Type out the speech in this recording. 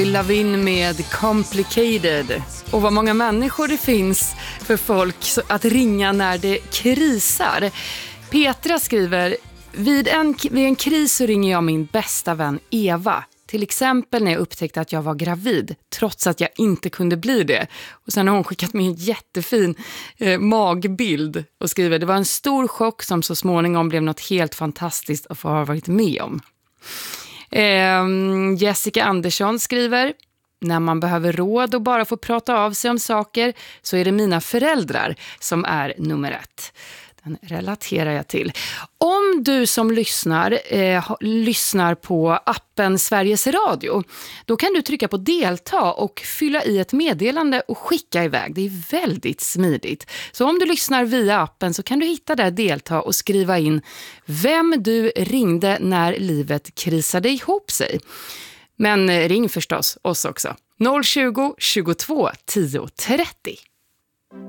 Lavin med Complicated. Och vad många människor det finns för folk att ringa när det krisar. Petra skriver: vid en kris så ringer jag min bästa vän Eva. Till exempel när jag upptäckte att jag var gravid, trots att jag inte kunde bli det. Och sen har hon skickat mig en jättefin magbild och skriver: det var en stor chock som så småningom blev något helt fantastiskt att få ha varit med om. Jessica Andersson skriver: när man behöver råd och bara få prata av sig om saker så är det mina föräldrar som är nummer 1. Den relaterar jag till. Om du som lyssnar på appen Sveriges Radio, då kan du trycka på delta och fylla i ett meddelande och skicka iväg. Det är väldigt smidigt. Så om du lyssnar via appen så kan du hitta där delta och skriva in vem du ringde när livet krisade ihop sig. Men ring förstås oss också. 020 22 10 30.